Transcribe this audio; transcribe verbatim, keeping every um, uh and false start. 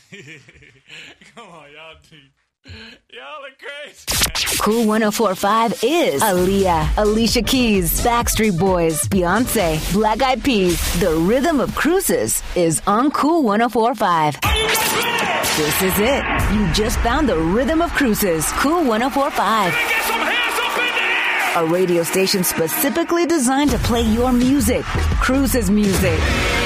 Come on, y'all deep. Y'all are crazy. Cool one oh four point five is Aaliyah, Alicia Keys, Backstreet Boys, Beyonce, Black Eyed Peas. The rhythm of cruises is on Cool one oh four point five. Are you guys ready? This is it. You just found the rhythm of cruises. Cool one oh four point five. Let me get some hands up in the air. A radio station specifically designed to play your music. Cruises music.